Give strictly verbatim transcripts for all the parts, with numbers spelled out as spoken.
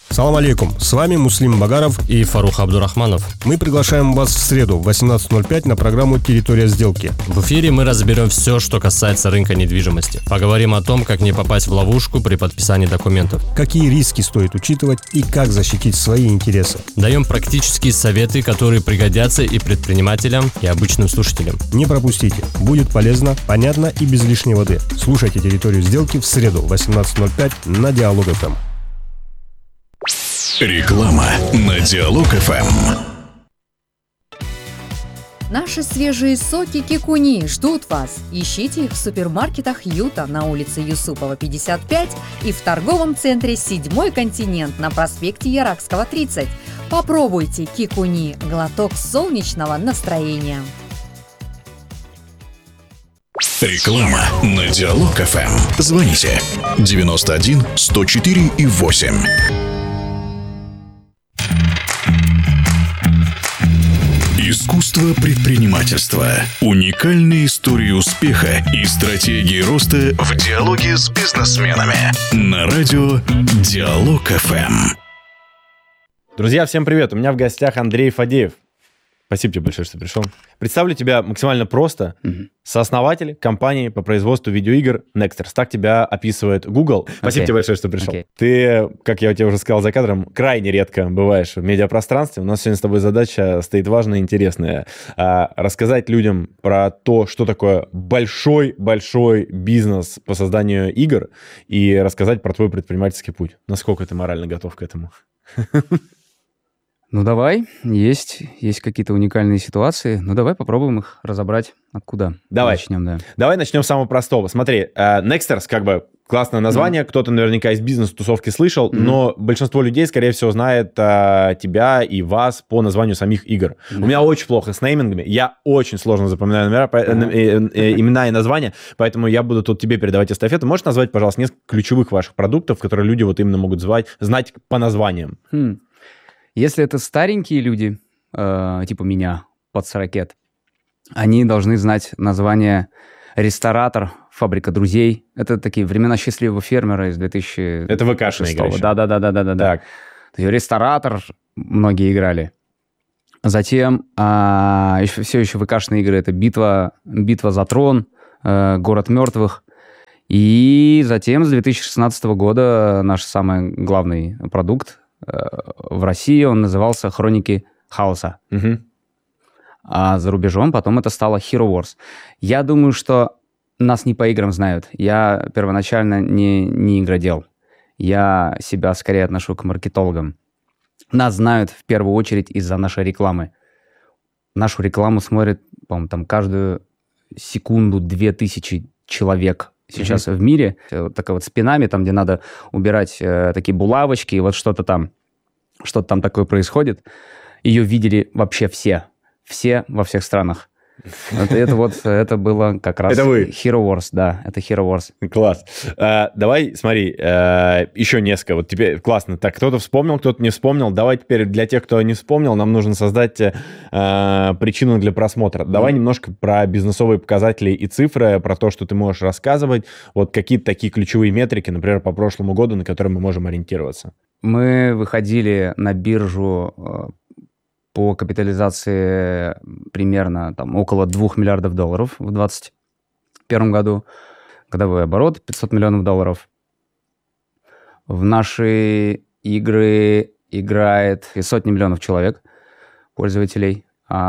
Салам алейкум, с вами Муслим Багаров и Фарух Абдурахманов. Мы приглашаем вас в среду в восемнадцать ноль пять на программу «Территория сделки». В эфире мы разберем все, что касается рынка недвижимости. Поговорим о том, как не попасть в ловушку при подписании документов. Какие риски стоит учитывать и как защитить свои интересы. Даем практические советы, которые пригодятся и предпринимателям, и обычным слушателям. Не пропустите, будет полезно, понятно и без лишней воды. Слушайте «Территорию сделки» в среду в восемнадцать ноль пять на Диалог эф эм. Реклама на Диалог эф эм. Наши свежие соки Кикуни ждут вас. Ищите их в супермаркетах Юта на улице Юсупова, пятьдесят пять и в торговом центре «Седьмой континент» на проспекте Яракского, тридцать. Попробуйте Кикуни – глоток солнечного настроения. Реклама на Диалог эф эм. Звоните девяносто один сто четыре и восемь. Искусство предпринимательства. Уникальные истории успеха и стратегии роста в диалоге с бизнесменами. На радио Диалог эф эм. Друзья, всем привет. У меня в гостях Андрей Фадеев. Спасибо тебе большое, что пришел. Представлю тебя максимально просто. Mm-hmm. Сооснователь компании по производству видеоигр Nexters. Так тебя описывает Google. Спасибо okay. тебе большое, что пришел. Okay. Ты, как я тебе уже сказал за кадром, крайне редко бываешь в медиапространстве. У нас сегодня с тобой задача стоит важная и интересная. А, рассказать людям про то, что такое большой-большой бизнес по созданию игр, и рассказать про твой предпринимательский путь. Насколько ты морально готов к этому? Ну, давай. Есть, есть какие-то уникальные ситуации. Ну, давай попробуем их разобрать. Откуда? Давай. Начнем, да. Давай начнем с самого простого. Смотри, uh, Nexters, как бы, классное название. Mm-hmm. Кто-то наверняка из бизнес-тусовки слышал, mm-hmm. но большинство людей, скорее всего, знает uh, тебя и вас по названию самих игр. Mm-hmm. У меня очень плохо с неймингами. Я очень сложно запоминаю номера, mm-hmm. э, э, э, имена и названия, поэтому я буду тут тебе передавать эстафету. Можешь назвать, пожалуйста, несколько ключевых ваших продуктов, которые люди вот именно могут звать, знать по названиям? Mm. Если это старенькие люди, э, типа меня, под сорок, они должны знать название «Ресторатор», «Фабрика друзей». Это такие времена счастливого фермера из две тысячи шестого. Это ВК-шная игра еще. Да-да-да-да-да-да. Так. «Ресторатор» многие играли. Затем э, еще, все еще ВК-шные игры. Это «Битва, битва за трон», э, «Город мертвых». И затем с две тысячи шестнадцатого года наш самый главный продукт в России, он назывался «Хроники хаоса». Угу. А за рубежом потом это стало Hero Wars. Я думаю, что нас не по играм знают. Я первоначально не, не игродел. Я себя скорее отношу к маркетологам. Нас знают в первую очередь из-за нашей рекламы. Нашу рекламу смотрят, по-моему, там каждую секунду две тысячи человек сейчас mm-hmm. в мире. Вот такая вот с пинами, там, где надо убирать э, такие булавочки, и вот что-то там, что-то там такое происходит. Ее видели вообще все. Все во всех странах. Это, это вот, это было как раз... Это вы? Hero Wars, да, это Hero Wars. Класс. А, давай, смотри, а, еще несколько. Вот теперь классно. Так, кто-то вспомнил, кто-то не вспомнил. Давай теперь для тех, кто не вспомнил, нам нужно создать а, причину для просмотра. Давай mm-hmm. немножко про бизнесовые показатели и цифры, про то, что ты можешь рассказывать. Вот какие-то такие ключевые метрики, например, по прошлому году, на которые мы можем ориентироваться. Мы выходили на биржу по капитализации примерно там, около двух миллиардов долларов в двадцать первом году. Годовой оборот пятьсот миллионов долларов. В наши игры играет сотни миллионов человек, пользователей.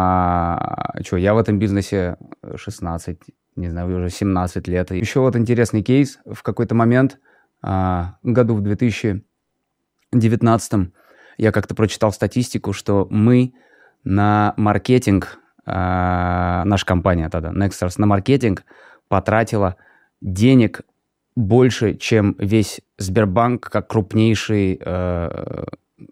А что, я в этом бизнесе шестнадцать, не знаю, уже семнадцать лет. Еще вот интересный кейс. В какой-то момент, а, году в две тысячи девятнадцатом, я как-то прочитал статистику, что мы на маркетинг, э, наша компания тогда, Nexters, на маркетинг потратила денег больше, чем весь Сбербанк, как крупнейший э,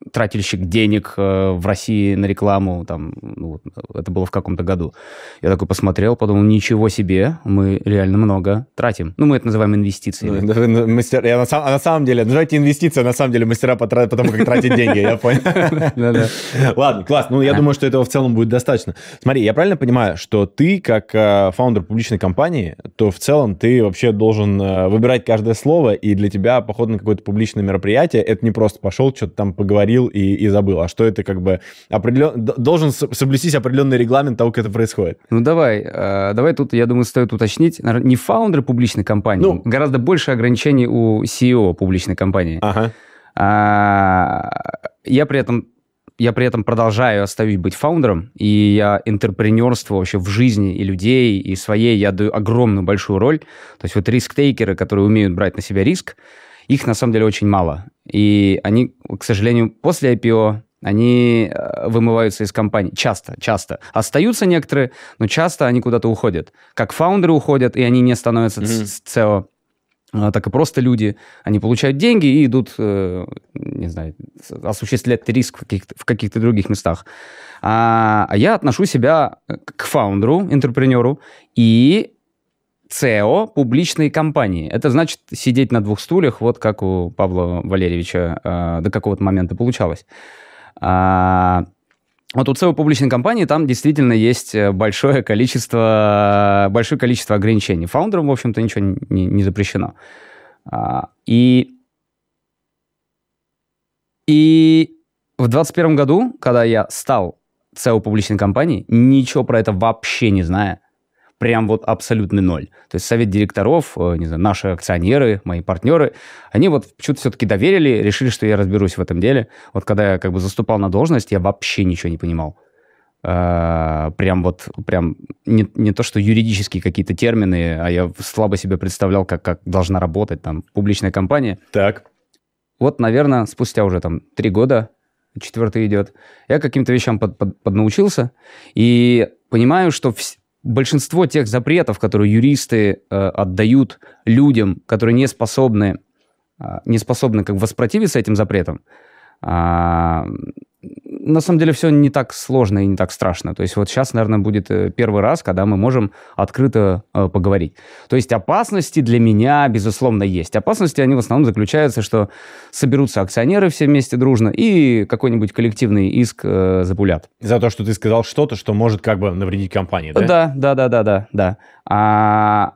трательщик денег э, в России на рекламу, там, ну, это было в каком-то году. Я такой посмотрел, подумал, ничего себе, мы реально много тратим. Ну, мы это называем инвестициями. Ну, мастер, я на, сам, а на самом деле, называйте инвестиции, а на самом деле мастера по, по тому, как тратить деньги, я понял. Ладно, класс, ну я думаю, что этого в целом будет достаточно. Смотри, я правильно понимаю, что ты, как фаундер публичной компании, то в целом ты вообще должен выбирать каждое слово, и для тебя поход на какое-то публичное мероприятие, это не просто пошел, что-то там поговорил и, и забыл, а что это как бы определен... должен соблюстись определенный регламент того, как это происходит. Ну давай, э, давай тут, я думаю, стоит уточнить, не фаундеры публичной компании, ну, гораздо больше ограничений у си и о публичной компании. Ага. А, я при этом я при этом продолжаю оставить быть фаундером, и я интерпренерству вообще в жизни и людей, и своей я даю огромную большую роль. То есть вот риск-тейкеры, которые умеют брать на себя риск, их на самом деле очень мало. И они, к сожалению, после ай пи о, они вымываются из компании. Часто, часто. Остаются некоторые, но часто они куда-то уходят. Как фаундеры уходят, и они не становятся mm-hmm. си и о, так и просто люди, они получают деньги и идут, э, не знаю, осуществлять риск в каких-то, в каких-то других местах. А, а я отношу себя к фаундеру, интерпренеру и си и о публичной компании. Это значит сидеть на двух стульях, вот как у Павла Валерьевича э, до какого-то момента получалось. А, Вот у си и о публичной компании там действительно есть большое количество, большое количество ограничений. Фаундерам, в общем-то, ничего не, не запрещено. И, и в двадцать первом году, когда я стал си и о публичной компании, ничего про это вообще не зная, прям вот абсолютный ноль. То есть совет директоров, не знаю, наши акционеры, мои партнеры, они вот что-то все-таки доверили, решили, что я разберусь в этом деле. Вот когда я как бы заступал на должность, я вообще ничего не понимал. А, прям вот, прям не, не то, что юридические какие-то термины, а я слабо себе представлял, как, как должна работать там публичная компания. Так. Вот, наверное, спустя уже там три года, четвертый идет, я каким-то вещам под, под, поднаучился и понимаю, что вс- большинство тех запретов, которые юристы э, отдают людям, которые не способны, э, не способны как воспротивиться этим запретам, э, на самом деле все не так сложно и не так страшно. То есть вот сейчас, наверное, будет первый раз, когда мы можем открыто э, поговорить. То есть опасности для меня, безусловно, есть. Опасности, они в основном заключаются, что соберутся акционеры все вместе дружно и какой-нибудь коллективный иск э, запулят. За то, что ты сказал что-то, что может как бы навредить компании, да? Да, да, да, да, да, да. А,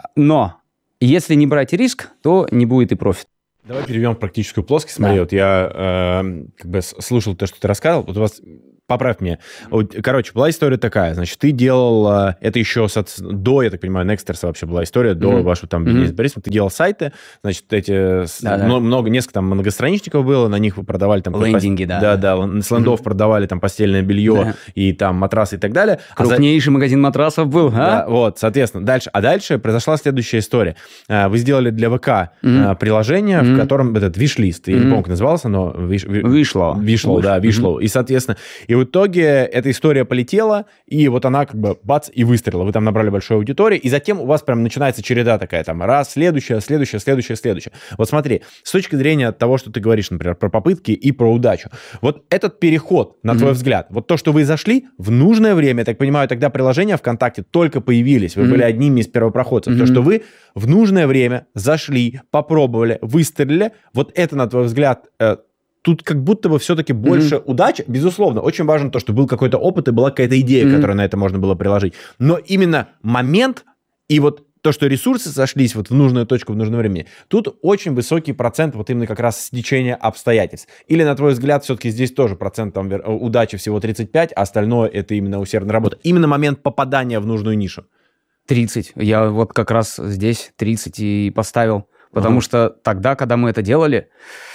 но если не брать риск, то не будет и профит. Давай перейдем в практическую плоскость. Смотри, да. вот я э, как бы слушал то, что ты рассказывал. Вот у вас, поправь меня. Вот, короче, была история такая. Значит, ты делал... Э, это еще с, до, я так понимаю, Nexters вообще была история, до mm-hmm. вашего там бизнес-бариста. Mm-hmm. Ты делал сайты, значит, эти... Да, много, да. много, несколько там многостраничников было, на них вы продавали там... Лендинги, да. Да, да, с лендов mm-hmm. продавали там постельное белье да. и там матрасы и так далее. Крупнейший а за... магазин матрасов был, а? Да, вот, соответственно. Дальше. А дальше произошла следующая история. Вы сделали для ВК mm-hmm. приложение, mm-hmm. в котором этот виш-лист, я mm-hmm. не помню, как назывался, но... Виш, Вышло. Вышло, да, вышло. Mm-hmm. И, соответственно, и в итоге эта история полетела, и вот она как бы бац, и выстрелила. Вы там набрали большую аудиторию, и затем у вас прям начинается череда такая, там, раз, следующая, следующая, следующая, следующая. Вот смотри, с точки зрения того, что ты говоришь, например, про попытки и про удачу, вот этот переход, на mm-hmm. твой взгляд, вот то, что вы зашли в нужное время, я так понимаю, тогда приложения ВКонтакте только появились, вы mm-hmm. были одними из первопроходцев, mm-hmm. то, что вы в нужное время зашли, попробовали, выстрелили, вот это, на твой взгляд, э, тут как будто бы все-таки больше mm-hmm. удачи. Безусловно, очень важно то, что был какой-то опыт и была какая-то идея, mm-hmm. которую на это можно было приложить. Но именно момент и вот то, что ресурсы сошлись вот в нужную точку в нужное время, тут очень высокий процент вот именно как раз стечения обстоятельств. Или, на твой взгляд, все-таки здесь тоже процент там, удачи всего тридцать пять, а остальное это именно усердная работа. Именно момент попадания в нужную нишу. тридцать. Я вот как раз здесь тридцать и поставил. Потому uh-huh. что тогда, когда мы это делали,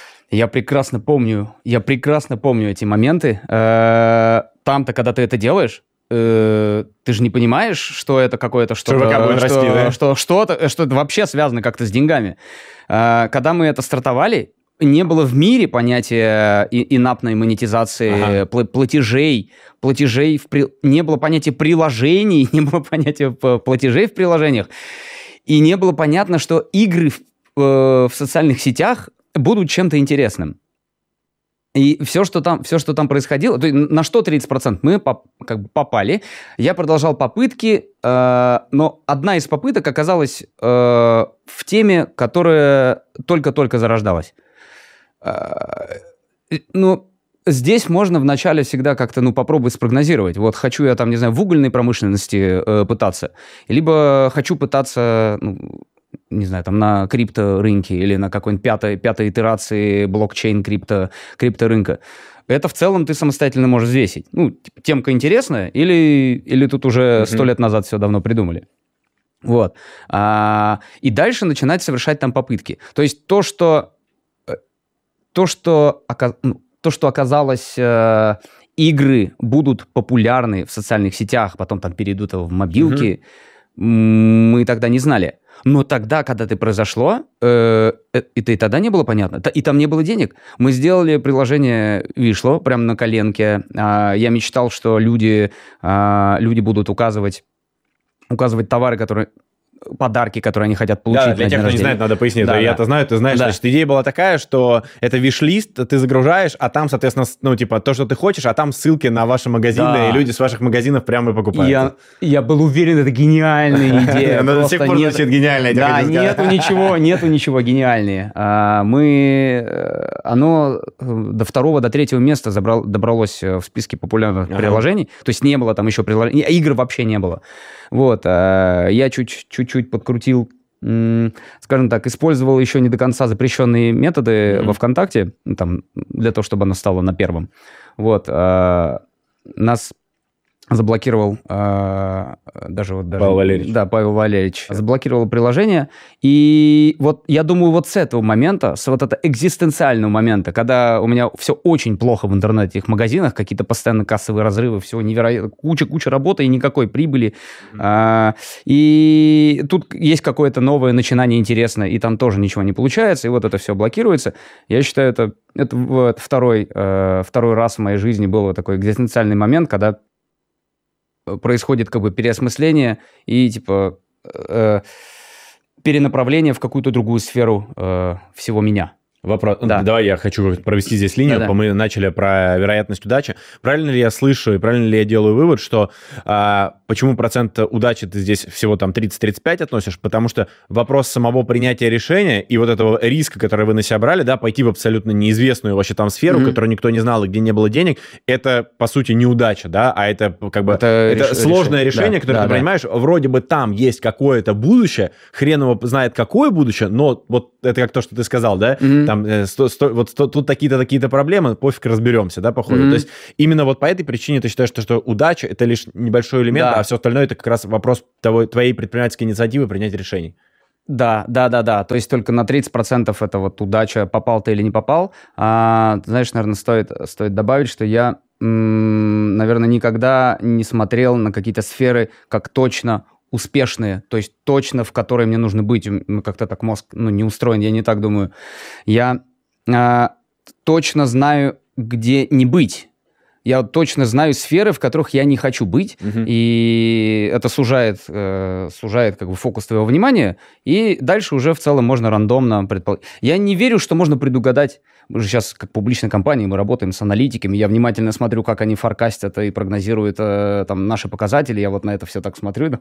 я прекрасно помню, я прекрасно помню эти моменты. Там-то, когда ты это делаешь, ты же не понимаешь, что это какое-то что-то... Что, будет расти, да? что, что-то, что это вообще связано как-то с деньгами. Когда мы это стартовали, не было в мире понятия инапной монетизации, ага. платежей, платежей в при... не было понятия приложений, не было понятия платежей в приложениях, и не было понятно, что игры в, э, в социальных сетях будут чем-то интересным. И все, что там, все, что там происходило, то есть на что тридцать процентов мы поп, как бы попали. Я продолжал попытки, э, но одна из попыток оказалась э, в теме, которая только-только зарождалась. Э, ну, здесь можно вначале всегда как-то, ну, попробовать спрогнозировать. Вот хочу я там, не знаю, в угольной промышленности э, пытаться, либо хочу пытаться... Ну, не знаю, там на крипторынке или на какой-нибудь пятой, пятой итерации блокчейн крипто, крипторынка. Это в целом ты самостоятельно можешь взвесить. Ну, темка интересная или, или тут уже сто mm-hmm. лет назад все давно придумали. Вот. А, и дальше начинать совершать там попытки. То есть то, что, то, что, ну, то, что оказалось... Э, игры будут популярны в социальных сетях, потом там перейдут в мобилки, mm-hmm. мы тогда не знали. Но тогда, когда это произошло, э, это и тогда не было понятно. И там не было денег. Мы сделали приложение Вишло прямо на коленке. А, я мечтал, что люди, а, люди будут указывать, указывать товары, которые... подарки, которые они хотят получить. Да, для тех, кто не знает, надо пояснить. Да, да. Я-то знаю, ты знаешь, да. Значит, идея была такая, что это виш-лист, ты загружаешь, а там, соответственно, ну, типа, то, что ты хочешь, а там ссылки на ваши магазины, да. И люди с ваших магазинов прямо и покупают. Я, я был уверен, это гениальная идея. Она до сих пор звучит гениальная. Да, нету ничего, нету ничего гениальнее. Мы, оно до второго, до третьего места добралось в списке популярных приложений. То есть не было там еще приложений, игр вообще не было. Вот, я чуть-чуть чуть подкрутил, скажем так, использовал еще не до конца запрещенные методы mm-hmm. во ВКонтакте, там, для того, чтобы оно стало на первом. Вот, а, нас заблокировал а, даже вот даже, Павел Валерьевич. Да, Павел Валерьевич заблокировал приложение. И вот я думаю, вот с этого момента, с вот этого экзистенциального момента, когда у меня все очень плохо в интернете, их магазинах, какие-то постоянно кассовые разрывы, все невероятно, куча-куча работы и никакой прибыли. Mm-hmm. А, и тут есть какое-то новое начинание интересное, и там тоже ничего не получается, и вот это все блокируется. Я считаю, это, это, это второй, э, второй раз в моей жизни был вот такой экзистенциальный момент, когда происходит как бы переосмысление и типа э, перенаправление в какую-то другую сферу э, всего меня. Вопрос. Да. Давай я хочу провести здесь линию. Да-да. Мы начали про вероятность удачи. Правильно ли я слышу и правильно ли я делаю вывод, что а, почему процент удачи ты здесь всего там тридцать-тридцать пять относишь? Потому что вопрос самого принятия решения и вот этого риска, который вы на себя брали, да, пойти в абсолютно неизвестную вообще там сферу, mm-hmm. которую никто не знал и где не было денег, это по сути неудача, да, а это как бы это, это реш... сложное реш... решение, да, которое да, ты да. понимаешь, вроде бы там есть какое-то будущее, хрен его знает какое будущее, но вот это как то, что ты сказал, да, mm-hmm. там сто, сто, вот сто, тут такие-то такие-то проблемы, пофиг, разберемся, да, по ходу. Mm-hmm. То есть именно вот по этой причине ты считаешь, что, что удача это лишь небольшой элемент, да. а все остальное это как раз вопрос того, твоей предпринимательской инициативы принять решений. Да, да, да, да. То есть только на тридцать процентов это вот удача, попал ты или не попал. А, знаешь, наверное, стоит, стоит добавить, что я, м- наверное, никогда не смотрел на какие-то сферы как точно успешные, то есть точно в которой мне нужно быть. Как-то так мозг ну, не устроен, я не так думаю. Я а, точно знаю, где не быть. Я точно знаю сферы, в которых я не хочу быть, uh-huh. и это сужает, э, сужает как бы фокус твоего внимания, и дальше уже в целом можно рандомно предположить. Я не верю, что можно предугадать. Мы же сейчас, как публичная компания, мы работаем с аналитиками, я внимательно смотрю, как они форкастят и прогнозируют э, там, наши показатели, я вот на это все так смотрю.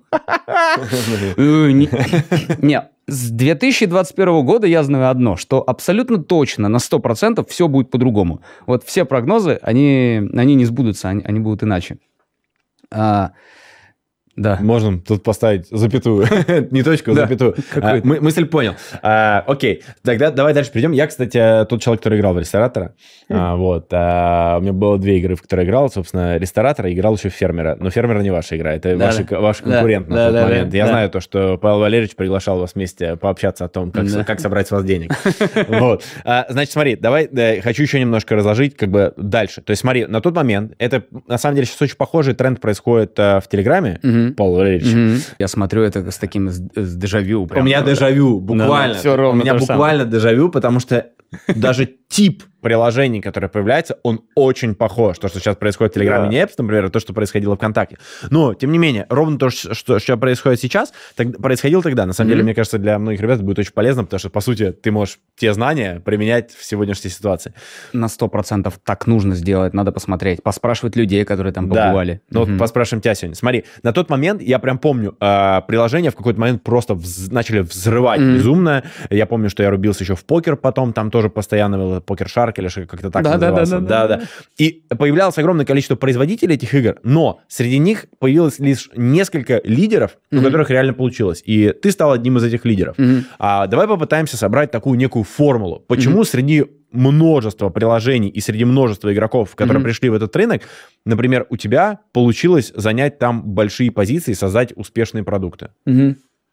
Нет. С две тысячи двадцать первого года я знаю одно, что абсолютно точно на сто процентов все будет по-другому. Вот все прогнозы, они, они не сбудутся, они, они будут иначе. А, да. Можно тут поставить запятую. Не точку, а да. запятую. А, мы, мысль понял. А, окей, тогда давай дальше перейдем. Я, кстати, тот человек, который играл в ресторатора. Mm. А, вот. А, у меня было две игры, в которые я играл. Собственно, ресторатора, играл еще в фермера. Но фермера не ваша игра, это да, ваши, да. ваш конкурент да, на тот да, момент. Да, я да. знаю то, что Павел Валерьевич приглашал вас вместе пообщаться о том, как, да. как собрать с вас денег. Вот. А, значит, смотри, давай, да, хочу еще немножко разложить как бы дальше. То есть смотри, на тот момент, это на самом деле сейчас очень похожий тренд происходит а, в Телеграме. Mm-hmm. Павел Валерьевич. Mm-hmm. Я смотрю это с таким с, с дежавю. Прям. У меня дежавю, буквально. Да, все ровно У меня буквально самое. Дежавю, потому что даже тип приложений, которое появляется, он очень похож. То, что сейчас происходит в Телеграме, не Apps, например, и то, что происходило в ВКонтакте. Но, тем не менее, ровно то, что, что происходит сейчас, так, происходило тогда. На самом mm-hmm. деле, мне кажется, для многих ребят это будет очень полезно, потому что, по сути, ты можешь те знания применять в сегодняшней ситуации. На сто процентов так нужно сделать, надо посмотреть, поспрашивать людей, которые там побывали. Да, ну mm-hmm. вот поспрашиваем тебя сегодня. Смотри, на тот момент, я прям помню, э, приложения в какой-то момент просто вз- начали взрывать mm-hmm. безумно. Я помню, что я рубился еще в покер потом, там тоже постоянно был покер-шарк или как-то так. Да, да, да, да, да, да. И появлялось огромное количество производителей этих игр, но среди них появилось лишь несколько лидеров, mm-hmm. у которых реально получилось. И ты стал одним из этих лидеров. Mm-hmm. А давай попытаемся собрать такую некую формулу. Почему mm-hmm. среди множества приложений и среди множества игроков, которые mm-hmm. пришли в этот рынок, например, у тебя получилось занять там большие позиции и создать успешные продукты? Mm-hmm.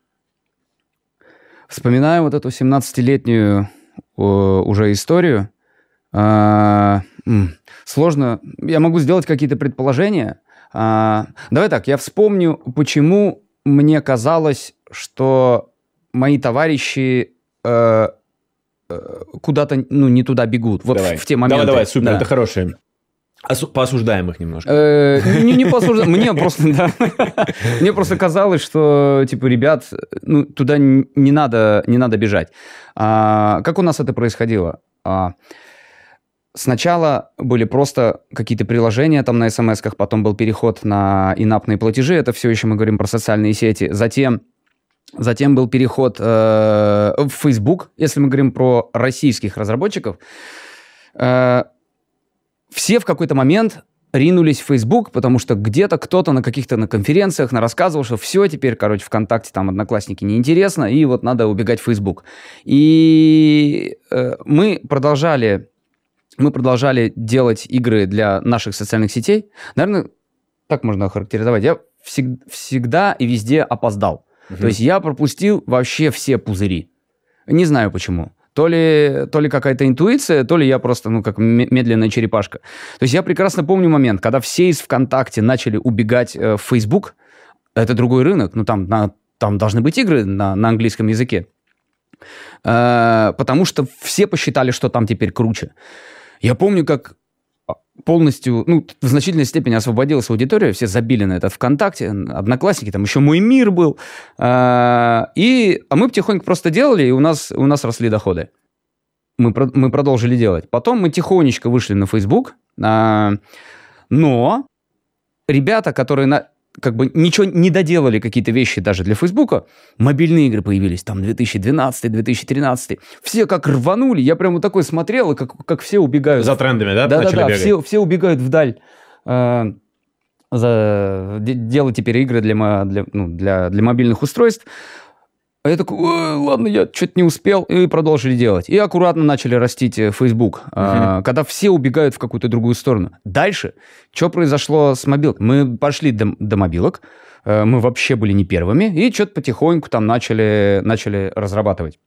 Вспоминаю вот эту семнадцатилетнюю о, уже историю. А, сложно. Я могу сделать какие-то предположения. А, давай так, я вспомню, почему мне казалось, что мои товарищи э, э, куда-то, ну, не туда бегут. Вот давай. В, в те моменты. Давай, давай, супер, да. Это хорошее. Осу- поосуждаем их немножко. Не, не поосуждаем. Мне просто, да. Мне просто казалось, что, типа, ребят, ну, туда не надо, не надо бежать. А, как у нас это происходило? А, сначала были просто какие-то приложения там на смс-ках, потом был переход на инапные платежи. Это все еще мы говорим про социальные сети. Затем... Затем был переход э, в Facebook, если мы говорим про российских разработчиков. Э, все в какой-то момент ринулись в Facebook, потому что где-то кто-то на каких-то на конференциях рассказывал, что все, теперь, короче, ВКонтакте, там, Одноклассники неинтересно, и вот надо убегать в Facebook. И э, мы продолжали, мы продолжали делать игры для наших социальных сетей. Наверное, так можно охарактеризовать. Я всег- всегда и везде опоздал. Uh-huh. То есть я пропустил вообще все пузыри. Не знаю почему. То ли, то ли какая-то интуиция, то ли я просто, ну, как медленная черепашка. То есть я прекрасно помню момент, когда все из ВКонтакте начали убегать э, в Facebook. Это другой рынок. Ну, там, на, там должны быть игры на, на английском языке. Э, потому что все посчитали, что там теперь круче. Я помню, как... полностью, ну, в значительной степени освободилась аудитория, все забили на этот ВКонтакте, Одноклассники, там еще Мой мир был. А, и, а мы потихоньку просто делали, и у нас, у нас росли доходы. Мы, мы продолжили делать. Потом мы тихонечко вышли на Facebook, а, но ребята, которые на, как бы ничего не доделали, какие-то вещи даже для Фейсбука, мобильные игры появились, там, две тысячи двенадцатый - две тысячи тринадцатый. Все как рванули, я прям вот такой смотрел, и как, как все убегают. За трендами, да? Да-да-да, все, все убегают вдаль. Э, за, де, делать теперь игры для, для, ну, для, для мобильных устройств. А я такой, ладно, я что-то не успел, и продолжили делать. И аккуратно начали растить Facebook, uh-huh. э, когда все убегают в какую-то другую сторону. Дальше, что произошло с мобилкой? Мы пошли до, до мобилок, э, мы вообще были не первыми, и что-то потихоньку там начали, начали разрабатывать.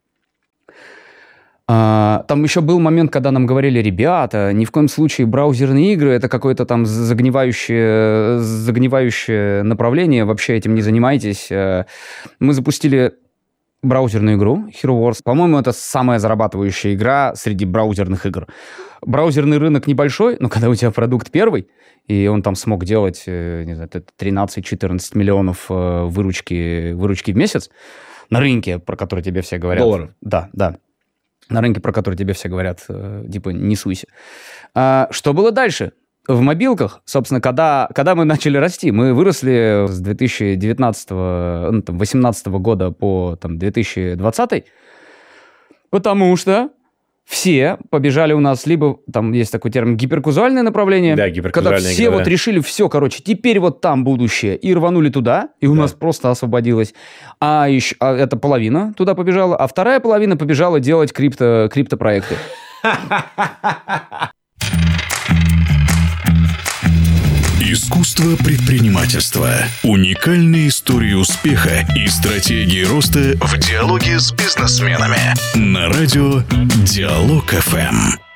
А, там еще был момент, когда нам говорили, ребята, ни в коем случае браузерные игры, это какое-то там загнивающее, загнивающее направление, вообще этим не занимайтесь. Мы запустили браузерную игру Hero Wars. По-моему, это самая зарабатывающая игра среди браузерных игр. Браузерный рынок небольшой, но когда у тебя продукт первый, и он там смог делать, не знаю, тринадцать-четырнадцать миллионов выручки, выручки в месяц на рынке, про который тебе все говорят. Долларов. Да, да. На рынке, про который тебе все говорят, типа, не суйся. А, что было дальше? В мобилках, собственно, когда, когда мы начали расти, мы выросли с две тысячи девятнадцатого, ну, там, восемнадцатого года по там, две тысячи двадцатый, потому что все побежали у нас, либо, там есть такой термин, гиперказуальное направление, да, гиперказуальное, когда все да. вот решили, все, короче, теперь вот там будущее, и рванули туда, и у да. нас просто освободилось. А, еще, а это половина туда побежала, а вторая половина побежала делать крипто, криптопроекты. Искусство предпринимательства. Уникальные истории успеха и стратегии роста в диалоге с бизнесменами. На радио Диалог эф эм.